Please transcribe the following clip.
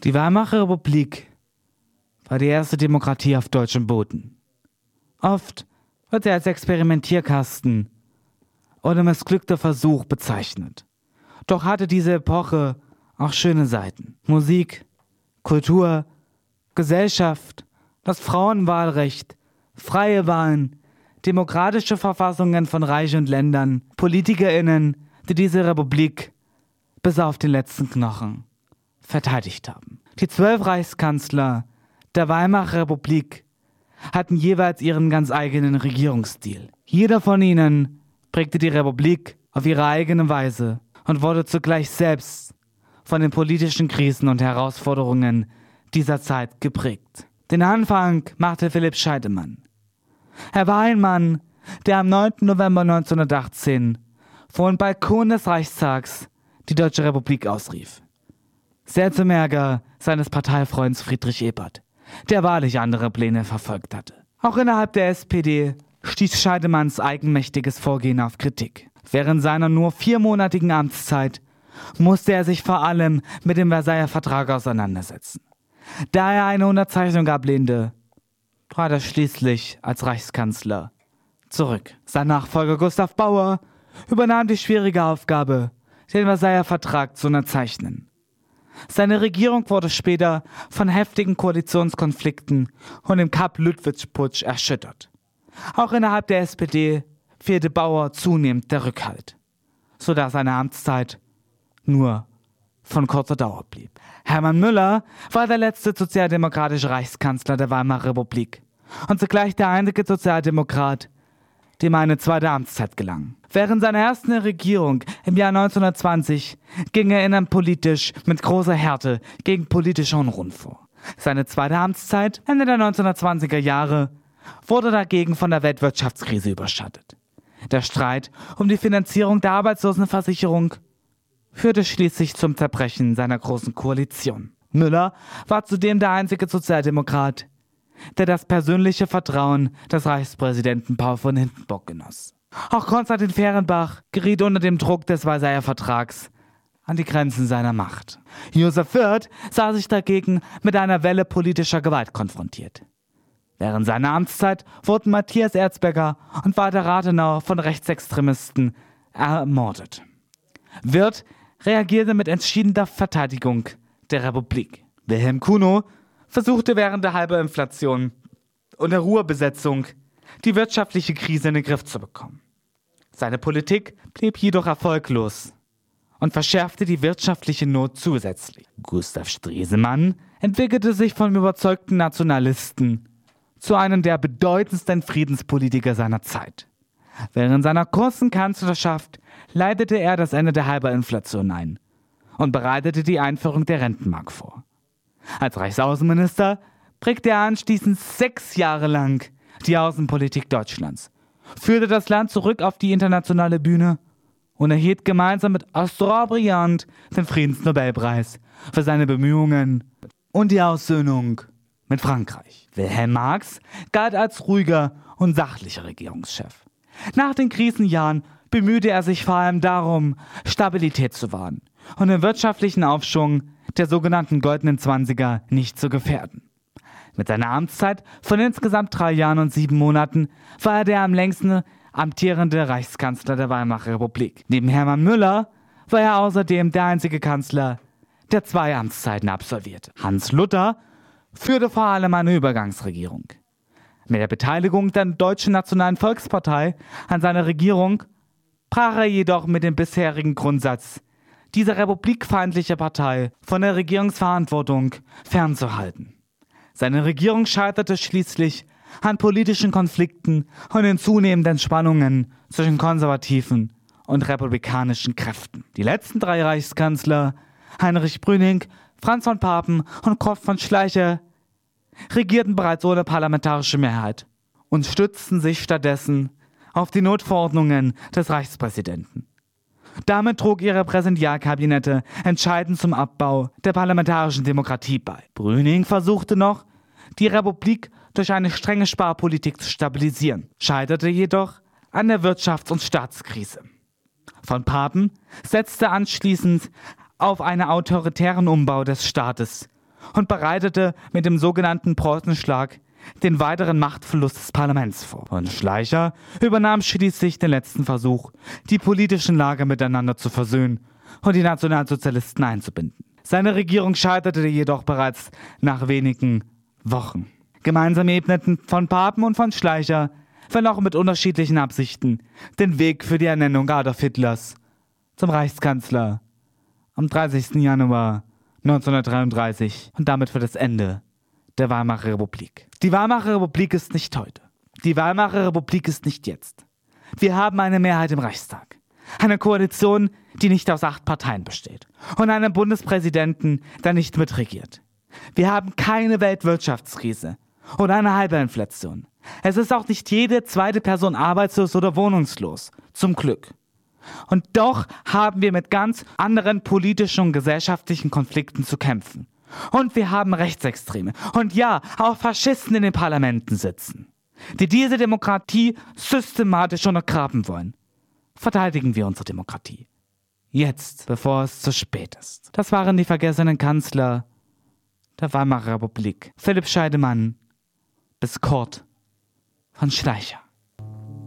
Die Weimarer Republik war die erste Demokratie auf deutschem Boden. Oft wird sie als Experimentierkasten oder missglückter Versuch bezeichnet. Doch hatte diese Epoche auch schöne Seiten. Musik, Kultur, Gesellschaft, das Frauenwahlrecht, freie Wahlen, demokratische Verfassungen von Reich und Ländern, PolitikerInnen, die diese Republik bis auf den letzten Knochen verteidigt haben. Die 12 Reichskanzler der Weimarer Republik hatten jeweils ihren ganz eigenen Regierungsstil. Jeder von ihnen prägte die Republik auf ihre eigene Weise und wurde zugleich selbst von den politischen Krisen und Herausforderungen dieser Zeit geprägt. Den Anfang machte Philipp Scheidemann. Er war ein Mann, der am 9. November 1918 vor dem Balkon des Reichstags die Deutsche Republik ausrief. Sehr zum Ärger seines Parteifreunds Friedrich Ebert, der wahrlich andere Pläne verfolgt hatte. Auch innerhalb der SPD stieß Scheidemanns eigenmächtiges Vorgehen auf Kritik. Während seiner nur 4-monatigen Amtszeit musste er sich vor allem mit dem Versailler Vertrag auseinandersetzen. Da er eine Unterzeichnung ablehnte, trat er schließlich als Reichskanzler zurück. Sein Nachfolger Gustav Bauer übernahm die schwierige Aufgabe, den Versailler Vertrag zu unterzeichnen. Seine Regierung wurde später von heftigen Koalitionskonflikten und dem Kapp-Lüttwitz-Putsch erschüttert. Auch innerhalb der SPD fehlte Bauer zunehmend der Rückhalt, sodass seine Amtszeit nur von kurzer Dauer blieb. Hermann Müller war der letzte sozialdemokratische Reichskanzler der Weimarer Republik und zugleich der einzige Sozialdemokrat, dem eine zweite Amtszeit gelang. Während seiner ersten Regierung im Jahr 1920 ging er innenpolitisch mit großer Härte gegen politische Unruhen vor. Seine zweite Amtszeit, Ende der 1920er Jahre, wurde dagegen von der Weltwirtschaftskrise überschattet. Der Streit um die Finanzierung der Arbeitslosenversicherung führte schließlich zum Zerbrechen seiner großen Koalition. Müller war zudem der einzige Sozialdemokrat, der das persönliche Vertrauen des Reichspräsidenten Paul von Hindenburg genoss. Auch Konstantin Fehrenbach geriet unter dem Druck des Versailler Vertrags an die Grenzen seiner Macht. Josef Wirth sah sich dagegen mit einer Welle politischer Gewalt konfrontiert. Während seiner Amtszeit wurden Matthias Erzberger und Walter Rathenau von Rechtsextremisten ermordet. Wirth reagierte mit entschiedener Verteidigung der Republik. Wilhelm Kuno versuchte während der Hyperinflation und der Ruhrbesetzung die wirtschaftliche Krise in den Griff zu bekommen. Seine Politik blieb jedoch erfolglos und verschärfte die wirtschaftliche Not zusätzlich. Gustav Stresemann entwickelte sich vom überzeugten Nationalisten zu einem der bedeutendsten Friedenspolitiker seiner Zeit. Während seiner kurzen Kanzlerschaft leitete er das Ende der Hyperinflation ein und bereitete die Einführung der Rentenmark vor. Als Reichsaußenminister prägte er anschließend 6 Jahre lang die Außenpolitik Deutschlands, führte das Land zurück auf die internationale Bühne und erhielt gemeinsam mit Austro Briand den Friedensnobelpreis für seine Bemühungen und die Aussöhnung mit Frankreich. Wilhelm Marx galt als ruhiger und sachlicher Regierungschef. Nach den Krisenjahren bemühte er sich vor allem darum, Stabilität zu wahren und den wirtschaftlichen Aufschwung der sogenannten Goldenen Zwanziger nicht zu gefährden. Mit seiner Amtszeit von insgesamt 3 Jahren und 7 Monaten war er der am längsten amtierende Reichskanzler der Weimarer Republik. Neben Hermann Müller war er außerdem der einzige Kanzler, der 2 Amtszeiten absolvierte. Hans Luther führte vor allem eine Übergangsregierung. Mit der Beteiligung der Deutschen Nationalen Volkspartei an seiner Regierung brach er jedoch mit dem bisherigen Grundsatz, diese republikfeindliche Partei von der Regierungsverantwortung fernzuhalten. Seine Regierung scheiterte schließlich an politischen Konflikten und den zunehmenden Spannungen zwischen konservativen und republikanischen Kräften. Die letzten 3 Reichskanzler, Heinrich Brüning, Franz von Papen und Kurt von Schleicher, regierten bereits ohne parlamentarische Mehrheit und stützten sich stattdessen auf die Notverordnungen des Reichspräsidenten. Damit trug ihre Präsidialkabinette entscheidend zum Abbau der parlamentarischen Demokratie bei. Brüning versuchte noch, die Republik durch eine strenge Sparpolitik zu stabilisieren, scheiterte jedoch an der Wirtschafts- und Staatskrise. Von Papen setzte anschließend auf einen autoritären Umbau des Staates und bereitete mit dem sogenannten Preußenschlag den weiteren Machtverlust des Parlaments vor. Von Schleicher übernahm schließlich den letzten Versuch, die politischen Lager miteinander zu versöhnen und die Nationalsozialisten einzubinden. Seine Regierung scheiterte jedoch bereits nach wenigen Wochen. Gemeinsam ebneten von Papen und von Schleicher, wenn auch mit unterschiedlichen Absichten, den Weg für die Ernennung Adolf Hitlers zum Reichskanzler am 30. Januar 1933 und damit für das Ende der Weimarer Republik. Die Weimarer Republik ist nicht heute. Die Weimarer Republik ist nicht jetzt. Wir haben eine Mehrheit im Reichstag. Eine Koalition, die nicht aus 8 Parteien besteht. Und einen Bundespräsidenten, der nicht mitregiert. Wir haben keine Weltwirtschaftskrise und eine Hyperinflation. Es ist auch nicht jede zweite Person arbeitslos oder wohnungslos. Zum Glück. Und doch haben wir mit ganz anderen politischen und gesellschaftlichen Konflikten zu kämpfen. Und wir haben Rechtsextreme und ja, auch Faschisten in den Parlamenten sitzen, die diese Demokratie systematisch untergraben wollen. Verteidigen wir unsere Demokratie. Jetzt, bevor es zu spät ist. Das waren die vergessenen Kanzler der Weimarer Republik. Philipp Scheidemann bis Kurt von Schleicher.